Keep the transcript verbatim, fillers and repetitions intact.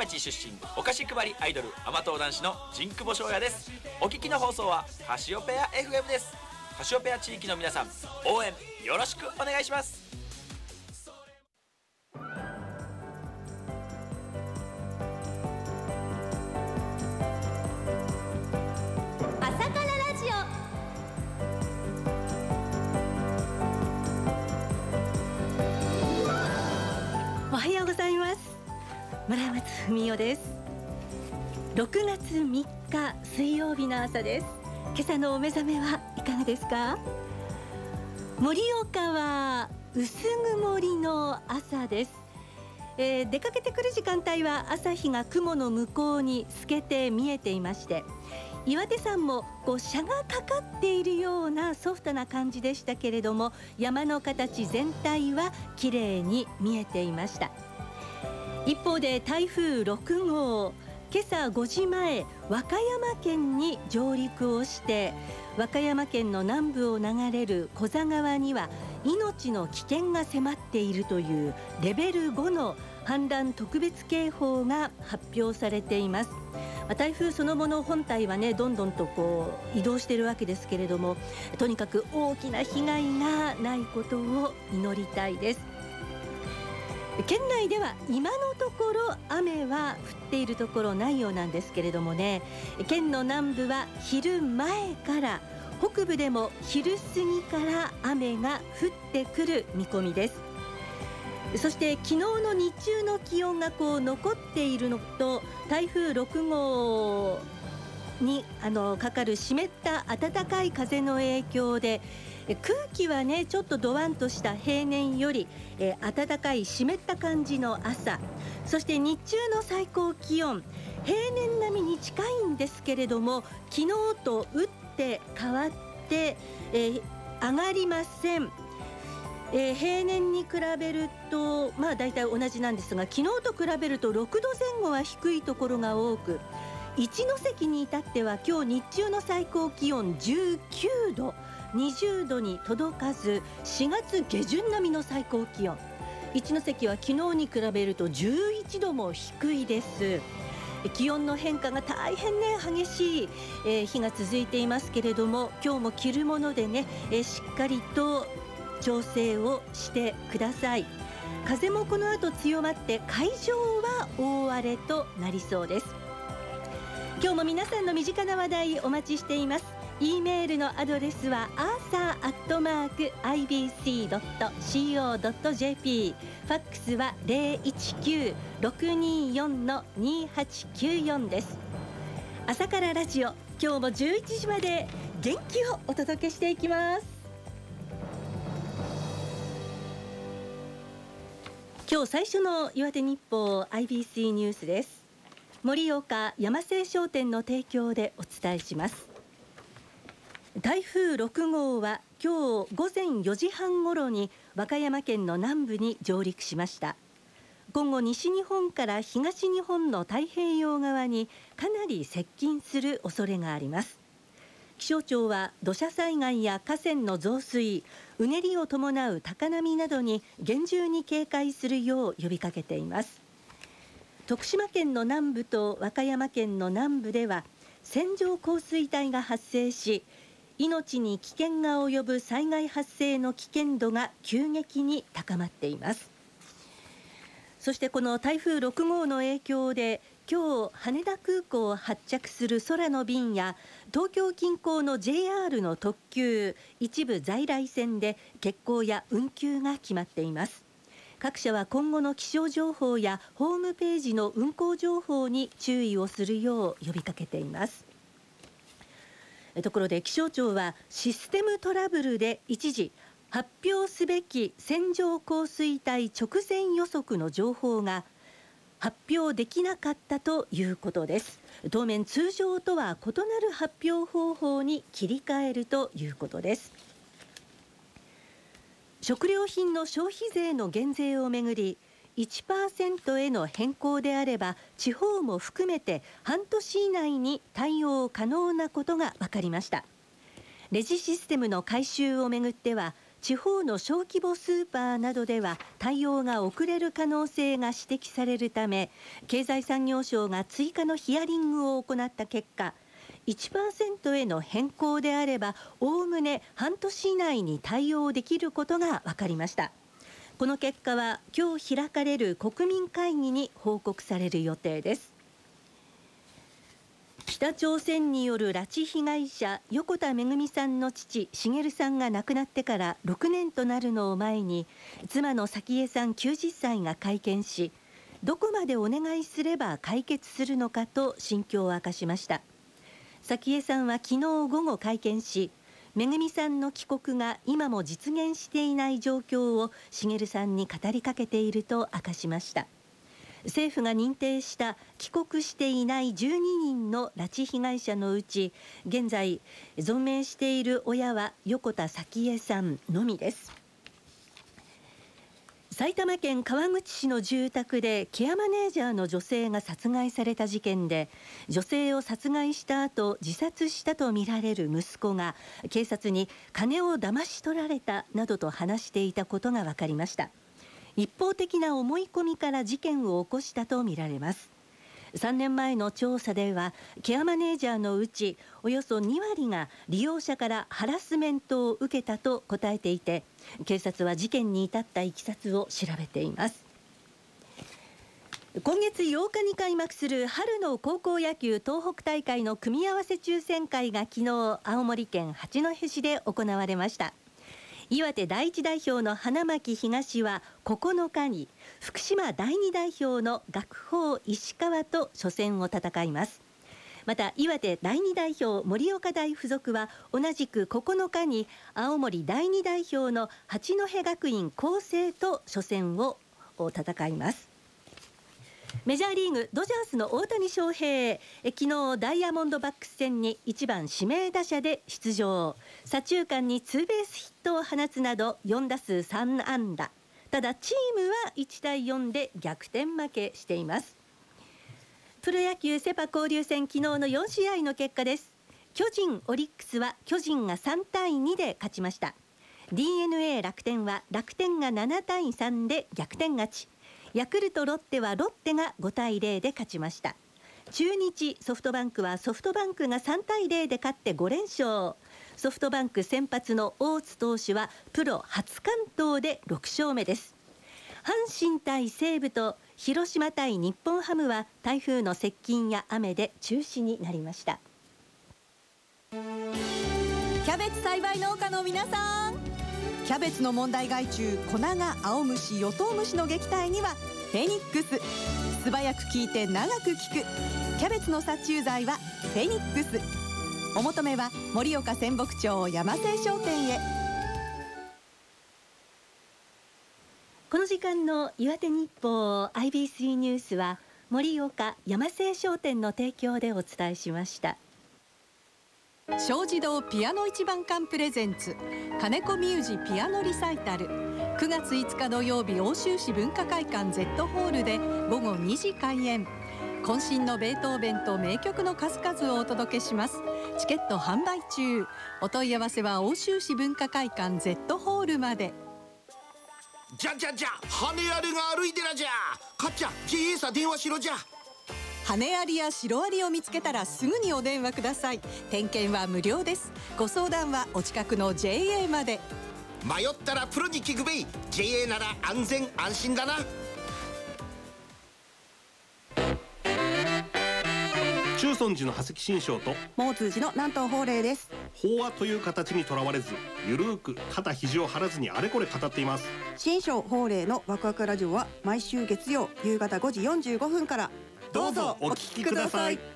町出身お菓子配りアイドル甘党男子の陣久保翔也です。お聞きの放送はカシオペア エフエム です。カシオペア地域の皆さん、応援よろしくお願いします。 朝からラジオ。おはようございます。村松文代です。ろくがつみっか水曜日の朝です。今朝のお目覚めはいかがですか？盛岡は薄曇りの朝です。えー、出かけてくる時間帯は朝日が雲の向こうに透けて見えていまして、岩手山もこう車がかかっているようなソフトな感じでしたけれども、山の形全体は綺麗に見えていました。一方で台風ろくごう、今朝ごじまえ和歌山県に上陸をして、和歌山県の南部を流れる古座川には命の危険が迫っているというレベルごの氾濫特別警報が発表されています。台風そのもの本体はね、どんどんとこう移動しているわけですけれども、とにかく大きな被害がないことを祈りたいです。県内では今のところ雨は降っているところないようなんですけれどもね、県の南部は昼前から、北部でも昼過ぎから雨が降ってくる見込みです。そして昨日の日中の気温がこう残っているのと、台風ろくごうにあのかかる湿った暖かい風の影響で、空気はねちょっとドワンとした平年より、えー、暖かい湿った感じの朝、そして日中の最高気温平年並みに近いんですけれども、昨日と打って変わって、えー、上がりません。えー、平年に比べるとまあだいたい同じなんですが、昨日と比べるとろくどぜん後は低いところが多く、一関に至っては今日日中の最高気温じゅうきゅうど、にじゅうどに届かずしがつ下旬並みの最高気温。一関は昨日に比べるとじゅういちども低いです。気温の変化が大変ね激しい、えー、日が続いていますけれども、今日も着るものでね、えー、しっかりと調整をしてください。風もこの後強まって海上は大荒れとなりそうです。今日も皆さんの身近な話題お待ちしています。E メールのアドレスは アーサー アットマーク アイビーシー ドット シーオー ドット ジェーピー、 ファックスは ゼロいちきゅう ろくにーよん にーはちきゅうよん です。朝からラジオ、今日もじゅういちじまで元気をお届けしていきます。今日最初の岩手日報 アイビーシー ニュースです。盛岡山清商店の提供でお伝えします。台風ろくごうは今日午前よじはんごろに和歌山県の南部に上陸しました。今後西日本から東日本の太平洋側にかなり接近する恐れがあります。気象庁は土砂災害や河川の増水、うねりを伴う高波などに厳重に警戒するよう呼びかけています。徳島県の南部と和歌山県の南部では線状降水帯が発生し、命に危険が及ぶ災害発生の危険度が急激に高まっています。そしてこの台風ろくごうの影響で、今日羽田空港を発着する空の便や東京近郊の ジェイアール の特急、一部在来線で欠航や運休が決まっています。各社は今後の気象情報やホームページの運行情報に注意をするよう呼びかけています。ところで気象庁はシステムトラブルで一時発表すべき線状降水帯直前予測の情報が発表できなかったということです。当面通常とは異なる発表方法に切り替えるということです。食料品の消費税の減税をめぐり いちパーセント への変更であれば地方も含めて半年以内に対応可能なことが分かりました。レジシステムの改修をめぐっては地方の小規模スーパーなどでは対応が遅れる可能性が指摘されるため、経済産業省が追加のヒアリングを行った結果、いちパーセント への変更であればおおむね半年以内に対応できることが分かりました。この結果は今日開かれる国民会議に報告される予定です。北朝鮮による拉致被害者横田めぐみさんの父滋さんが亡くなってからろくねんとなるのを前に、妻の早紀江さんきゅうじゅっさいが会見し、どこまでお願いすれば解決するのかと心境を明かしました。早紀江さんは昨日午後会見し、めぐみさんの帰国が今も実現していない状況を滋さんに語りかけていると明かしました。政府が認定した帰国していないじゅうににんの拉致被害者のうち、現在存命している親は横田早紀江さんのみです。埼玉県川口市の住宅でケアマネージャーの女性が殺害された事件で、女性を殺害した後自殺したとみられる息子が警察に金を騙し取られたなどと話していたことが分かりました。一方的な思い込みから事件を起こしたとみられます。さんねんまえの調査ではケアマネージャーのうちおよそにわりが利用者からハラスメントを受けたと答えていて、警察は事件に至ったいきさつを調べています。今月ようかに開幕する春の高校野球東北大会の組み合わせ抽選会が昨日青森県八戸市で行われました。岩手第一代表の花巻東はここのかに福島第二代表の学法石川と初戦を戦います。また岩手第二代表盛岡大附属は同じくここのかに青森第二代表の八戸学院光星と初戦を戦います。メジャーリーグドジャースの大谷翔平、昨日ダイヤモンドバックス戦にいちばん指名打者で出場。左中間にツーベースヒットを放つなどよんだすうさんあんだ。ただチームはいちたいよんで逆転負けしています。プロ野球セパ交流戦昨日のよんしあいの結果です。巨人オリックスは巨人がさんたいにで勝ちました。 ディーエヌエー 楽天は楽天がななたいさんで逆転勝ち。ヤクルトロッテはロッテがごたいぜろで勝ちました。中日ソフトバンクはソフトバンクがさんたいぜろで勝ってごれんしょう。ソフトバンク先発の大津投手はプロ初完投でろくしょうめです。阪神対西武と広島対日本ハムは台風の接近や雨で中止になりました。 キャベツ栽培農家の皆さん、キャベツの問題害虫コナガ、青虫、ヨトウムシの撃退にはフェニックス。素早く効いて長く効くキャベツの殺虫剤はフェニックス。お求めは盛岡仙北町山清商店へ。 この時間の岩手日報 アイビースリー ニュースは盛岡山清商店の提供でお伝えしました。 小児童ピアノ一番館プレゼンツ金子ミュージピアノリサイタル、くがついつか土曜日、奥州市文化会館 Z ホールでごごにじ開演。渾身のベートーベンと名曲の数々をお届けします。チケット販売中。お問い合わせは奥州市文化会館 Z ホールまで。 じゃじゃじゃ、羽アリが歩いてらじゃ。かっちゃん、ジェイエーさ電話しろじゃ。 羽アリやシロアリを見つけたらすぐにお電話ください。点検は無料です。ご相談はお近くの ジェイエー まで。 迷ったらプロに聞くべい。 ジェイエー なら安全安心だな。 中尊寺の波石新章と毛通寺の南東法令です。 法話という形にとらわれず、ゆるーく肩肘を張らずにあれこれ語っています。 新章法令のワクワクラジオは毎週月曜夕方ごじよんじゅうごふんからどうぞお聞きください。